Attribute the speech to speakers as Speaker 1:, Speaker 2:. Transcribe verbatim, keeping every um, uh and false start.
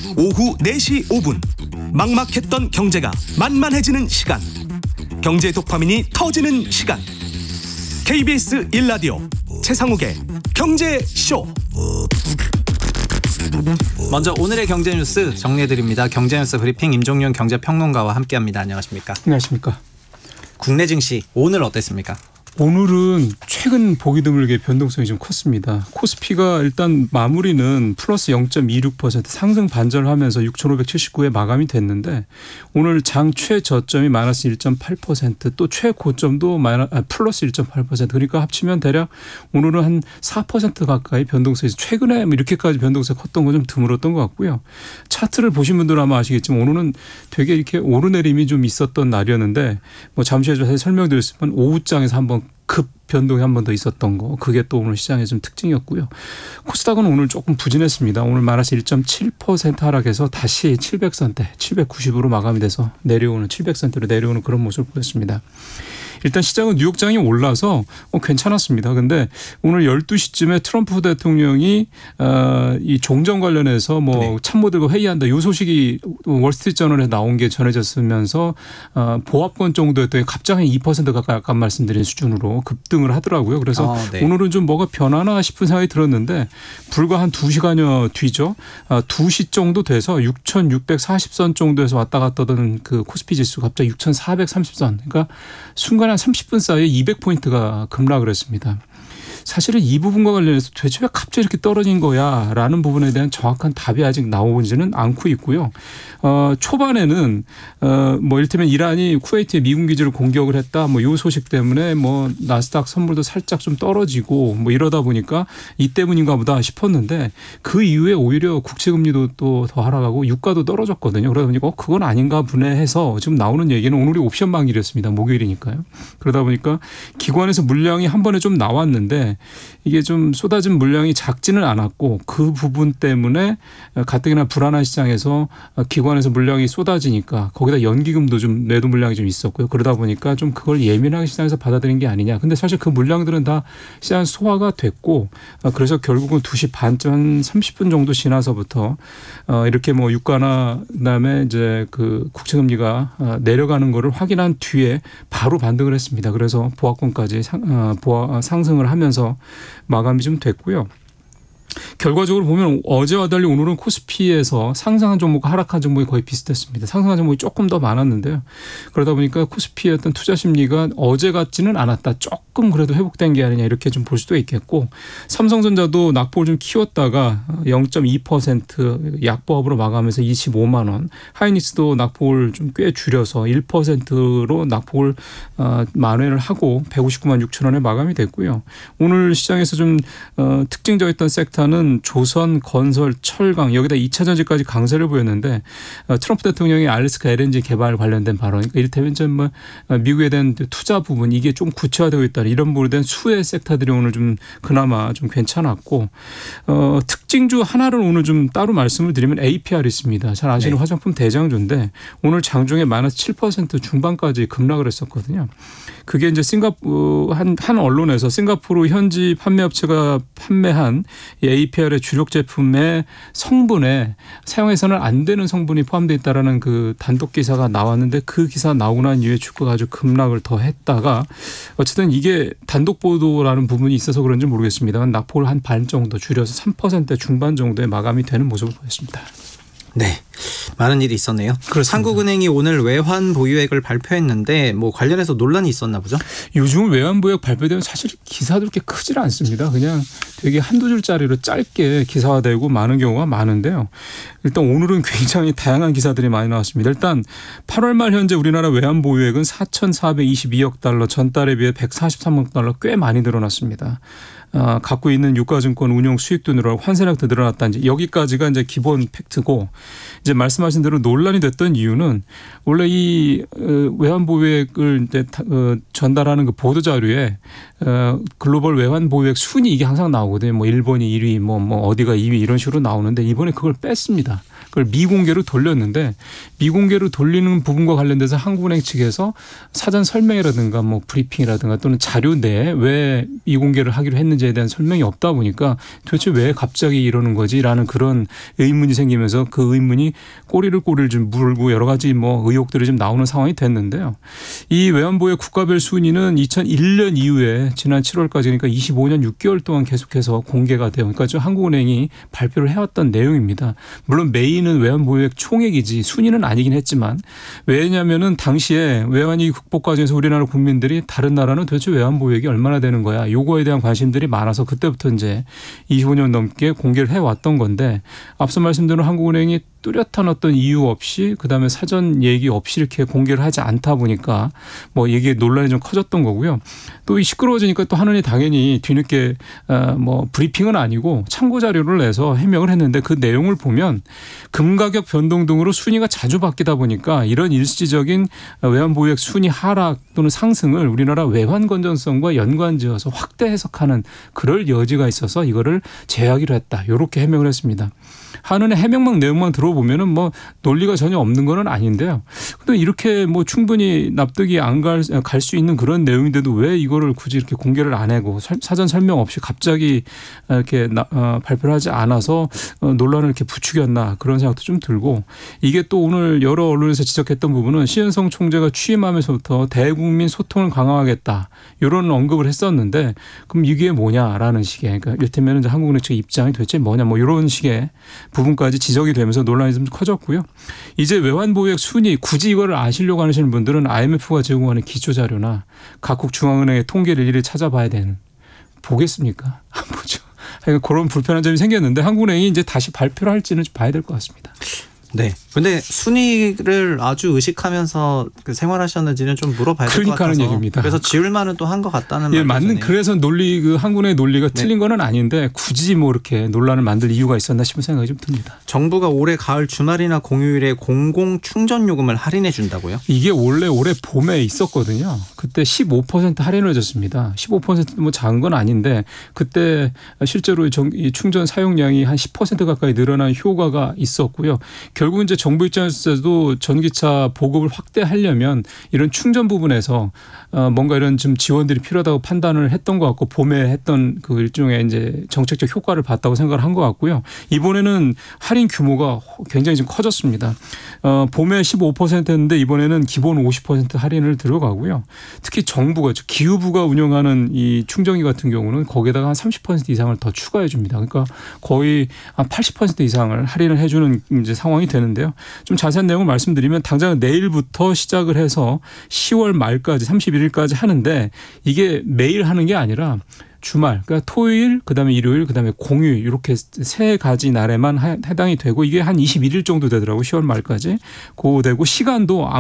Speaker 1: 오후 네 시 오 분 막막했던 경제가 만만해지는 시간, 경제 도파민이 터지는 시간. 케이비에스 일 라디오 최상욱의 경제쇼.
Speaker 2: 먼저 오늘의 경제 뉴스 정리해드립니다. 경제 뉴스 브리핑 임종윤 경제평론가와 함께합니다. 안녕하십니까?
Speaker 3: 안녕하십니까?
Speaker 2: 국내 증시 오늘 어땠습니까?
Speaker 3: 오늘은 최근 보기 드물게 변동성이 좀 컸습니다. 코스피가 일단 마무리는 플러스 영 점 이육 퍼센트 상승 반전을 하면서 육천오백칠십구에 마감이 됐는데, 오늘 장 최저점이 마이너스 일 점 팔 퍼센트, 또 최고점도 마이너, 아, 플러스 일 점 팔 퍼센트. 그러니까 합치면 대략 오늘은 한 사 퍼센트 가까이 변동성이, 최근에 이렇게까지 변동성이 컸던 건 좀 드물었던 것 같고요. 차트를 보신 분들은 아마 아시겠지만 오늘은 되게 이렇게 오르내림이 좀 있었던 날이었는데, 뭐 잠시 후에 자세히 설명드렸지만 오후장에서 한번 급 변동이 한 번 더 있었던 거, 그게 또 오늘 시장의 좀 특징이었고요. 코스닥은 오늘 조금 부진했습니다. 오늘 마이너스 일 점 칠 퍼센트 하락해서 다시 칠백 선대, 칠백구십으로 마감이 돼서 내려오는, 칠백 선대로 내려오는 그런 모습을 보였습니다. 일단 시장은 뉴욕장이 올라서 어, 괜찮았습니다. 그런데 오늘 열두 시쯤에 트럼프 대통령이 어, 이 종전 관련해서 뭐 네. 참모들과 회의한다, 이 소식이 월스트리트저널에 나온 게 전해졌으면서 어, 보합권 정도였더니 갑자기 이 퍼센트 가까이 아까 말씀드린 수준으로 급등을 하더라고요. 그래서
Speaker 2: 아, 네.
Speaker 3: 오늘은 좀 뭐가 변하나 싶은 생각이 들었는데, 불과 한 두 시간여 뒤죠. 어, 두 시 정도 돼서 육천육백사십 선 정도에서 왔다 갔다 하던 그 코스피 지수 갑자기 육천사백삼십 선. 그러니까 순간 한 삼십 분 사이에 이백 포인트가 급락을 했습니다. 사실은 이 부분과 관련해서 도대체 왜 갑자기 이렇게 떨어진 거야 라는 부분에 대한 정확한 답이 아직 나오지는 않고 있고요. 어, 초반에는 어, 뭐 이를테면 이란이 쿠웨이트의 미군 기지를 공격을 했다, 뭐 이 소식 때문에 뭐 나스닥 선물도 살짝 좀 떨어지고 뭐 이러다 보니까 이 때문인가 보다 싶었는데, 그 이후에 오히려 국채금리도 또 더 하락하고 유가도 떨어졌거든요. 그러다 보니까 어, 그건 아닌가 보네 해서 지금 나오는 얘기는, 오늘이 옵션 만기였습니다. 목요일이니까요. 그러다 보니까 기관에서 물량이 한 번에 좀 나왔는데 이게 좀 쏟아진 물량이 작지는 않았고, 그 부분 때문에 가뜩이나 불안한 시장에서 기관에서 물량이 쏟아지니까 거기다 연기금도 좀 매도 물량이 좀 있었고요. 그러다 보니까 좀 그걸 예민하게 시장에서 받아들인 게 아니냐. 근데 사실 그 물량들은 다 시장 소화가 됐고, 그래서 결국은 두 시 반쯤 한 삼십 분 정도 지나서부터 이렇게 뭐 유가나 그다음에 이제 그 국채금리가 내려가는 거를 확인한 뒤에 바로 반등을 했습니다. 그래서 보합권까지 상, 보합, 상승을 하면서 마감이 좀 됐고요. 결과적으로 보면 어제와 달리 오늘은 코스피에서 상승한 종목과 하락한 종목이 거의 비슷했습니다. 상승한 종목이 조금 더 많았는데요. 그러다 보니까 코스피의 어떤 투자 심리가 어제 같지는 않았다, 조금 그래도 회복된 게 아니냐, 이렇게 좀 볼 수도 있겠고, 삼성전자도 낙폭을 좀 키웠다가 영 점 이 퍼센트 약보합으로 마감해서 이십오만 원, 하이닉스도 낙폭을 좀 꽤 줄여서 일 퍼센트로 낙폭을 만회를 하고 백오십구만 육천 원에 마감이 됐고요. 오늘 시장에서 좀 특징적이었던 섹터 는 조선, 건설, 철강, 여기다 이 차 전지까지 강세를 보였는데, 트럼프 대통령이 알래스카 엘엔지 개발 관련된 발언, 그러니까 이를테면 좀 뭐 미국에 대한 투자 부분, 이게 좀 구체화되고 있다, 이런 부분에 대한 수혜 섹터들이 오늘 좀 그나마 좀 괜찮았고, 어, 특징주 하나를 오늘 좀 따로 말씀을 드리면 에이피알이 있습니다. 잘 아시는 네. 화장품 대장주인데 오늘 장중에 마이너스 칠 퍼센트 중반까지 급락을 했었거든요. 그게 이제 싱가포르 한, 한 언론에서 싱가포르 현지 판매업체가 판매한 에이피알의 주력 제품의 성분에 사용해서는 안 되는 성분이 포함되어 있다라는 그 단독 기사가 나왔는데, 그 기사 나오고 난 이후에 주가가 아주 급락을 더 했다가, 어쨌든 이게 단독 보도라는 부분이 있어서 그런지 모르겠습니다만 낙폭을 한 반 정도 줄여서 삼 퍼센트 중반 정도에 마감이 되는 모습을 보였습니다.
Speaker 2: 네, 많은 일이 있었네요. 그렇습니다. 한국은행이 오늘 외환 보유액을 발표했는데 뭐 관련해서 논란이 있었나 보죠?
Speaker 3: 요즘 외환 보유액 발표되면 사실 기사도 그렇게 크질 않습니다. 그냥 되게 한두 줄짜리로 짧게 기사화되고 많은 경우가 많은데요. 일단 오늘은 굉장히 다양한 기사들이 많이 나왔습니다. 일단 팔월 말 현재 우리나라 외환 보유액은 사천사백이십이억 달러, 전달에 비해 백사십삼억 달러, 꽤 많이 늘어났습니다. 어, 갖고 있는 유가증권 운용 수익도 늘어나고 환세력도 늘어났다. 이제 여기까지가 이제 기본 팩트고, 이제 말씀하신 대로 논란이 됐던 이유는 원래 이 외환 보유액을 이제 전달하는 그 보도 자료에 글로벌 외환 보유액 순위 이게 항상 나오거든요. 뭐 일본이 일 위, 뭐, 뭐 어디가 이 위 이런 식으로 나오는데 이번에 그걸 뺐습니다. 그걸 미공개로 돌렸는데 미공개로 돌리는 부분과 관련돼서 한국은행 측에서 사전 설명이라든가 뭐 브리핑이라든가 또는 자료 내에 왜 미공개를 하기로 했는지에 대한 설명이 없다 보니까 도대체 왜 갑자기 이러는 거지라는 그런 의문이 생기면서 그 의문이 꼬리를 꼬리를 좀 물고 여러 가지 뭐 의혹들이 좀 나오는 상황이 됐는데요. 이 외환보유액 국가별 순위는 이천일 년 이후에 지난 칠월까지 그러니까 이십오 년 육 개월 동안 계속해서 공개가 돼요. 그러니까 저 한국은행이 발표를 해왔던 내용입니다. 물론 메인은 외환보유액 총액이지 순위는 아니긴 했지만 왜냐하면은 당시에 외환위기 극복 과정에서 우리나라 국민들이 다른 나라는 도대체 외환보유액이 얼마나 되는 거야. 요거에 대한 관심들이 많아서 그때부터 이제 이십오 년 넘게 공개를 해왔던 건데 앞서 말씀드린 한국은행이 뚜렷한 어떤 이유 없이 그다음에 사전 얘기 없이 이렇게 공개를 하지 않다 보니까 뭐 이게 논란이 좀 커졌던 거고요. 또 시끄러워지니까 또 한은이 당연히 뒤늦게 뭐 브리핑은 아니고 참고 자료를 내서 해명을 했는데 그 내용을 보면 금가격 변동 등으로 순위가 자주 바뀌다 보니까 이런 일시적인 외환보유액 순위 하락 또는 상승을 우리나라 외환 건전성과 연관지어서 확대 해석하는 그럴 여지가 있어서 이거를 제하기로 했다. 이렇게 해명을 했습니다. 한은의 해명만 내용만 들어보면은 뭐 논리가 전혀 없는 건 아닌데요. 근데 이렇게 뭐 충분히 납득이 안 갈 갈 수 있는 그런 내용인데도 왜 이거를 굳이 이렇게 공개를 안 하고 사전 설명 없이 갑자기 이렇게 나, 어, 발표를 하지 않아서 어, 논란을 이렇게 부추겼나 그런 생각도 좀 들고 이게 또 오늘 여러 언론에서 지적했던 부분은 시현성 총재가 취임하면서부터 대국민 소통을 강화하겠다 이런 언급을 했었는데 그럼 이게 뭐냐라는 식의 그러니까 이를테면 이제 한국은행 측 입장이 도대체 뭐냐 뭐 이런 식의 부분까지 지적이 되면서 논란이 좀 커졌고요. 이제 외환보유액 순위 굳이 이거를 아시려고 하시는 분들은 아이엠에프가 제공하는 기초자료나 각국 중앙은행의 통계를 일일이 찾아봐야 되는 보겠습니까? 안 보죠. 그러니까 그런 불편한 점이 생겼는데 한국은행이 이제 다시 발표를 할지는 좀 봐야 될 것 같습니다.
Speaker 2: 네. 근데 순위를 아주 의식하면서 그 생활하셨는지는 좀 물어봐야 될 것
Speaker 3: 그러니까
Speaker 2: 같아서.
Speaker 3: 하는 얘기입니다.
Speaker 2: 그래서 지울 만은 또 한 것 같다는
Speaker 3: 예,
Speaker 2: 말이잖아요.
Speaker 3: 맞는 그래서 논리 그 한국의 논리가
Speaker 2: 네.
Speaker 3: 틀린 건 아닌데 굳이 뭐 이렇게 논란을 만들 이유가 있었나 싶은 생각이 좀 듭니다.
Speaker 2: 정부가 올해 가을 주말이나 공휴일에 공공 충전 요금을 할인해 준다고요?
Speaker 3: 이게 원래 올해 봄에 있었거든요. 그때 십오 퍼센트 할인을 해줬습니다. 십오 퍼센트 뭐 작은 건 아닌데 그때 실제로 정, 이 충전 사용량이 한 십 퍼센트 가까이 늘어난 효과가 있었고요. 결국 이제 정부 입장에서도 전기차 보급을 확대하려면 이런 충전 부분에서 뭔가 이런 좀 지원들이 필요하다고 판단을 했던 것 같고 봄에 했던 그 일종의 이제 정책적 효과를 봤다고 생각을 한 것 같고요. 이번에는 할인 규모가 굉장히 좀 커졌습니다. 어, 봄에 십오 퍼센트였는데 이번에는 기본 오십 퍼센트 할인을 들어가고요. 특히 정부가 즉 기후부가 운영하는 이 충전기 같은 경우는 거기에다가 한 삼십 퍼센트 이상을 더 추가해 줍니다. 그러니까 거의 한 팔십 퍼센트 이상을 할인을 해주는 이제 상황이 되는데요. 좀 자세한 내용을 말씀드리면 당장 내일부터 시작을 해서 시월 말까지 삼십일 일까지 하는데 이게 매일 하는 게 아니라 주말, 그러니까 토요일, 그다음에 일요일, 그다음에 공휴일 이렇게 세 가지 날에만 해당이 되고 이게 한 이십일 일 정도 되더라고요. 시월 말까지. 그거 되고 시간도